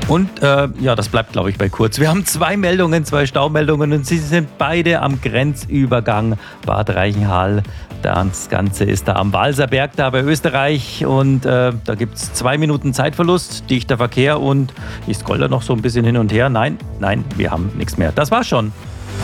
Und ja, das bleibt, glaube ich, bei kurz. Wir haben zwei Staumeldungen und sie sind beide am Grenzübergang Bad Reichenhall. Das Ganze ist da am Walserberg, da bei Österreich. Und da gibt es 2 Minuten Zeitverlust, dichter Verkehr und ich scrolle da noch so ein bisschen hin und her. Nein, wir haben nichts mehr. Das war's schon.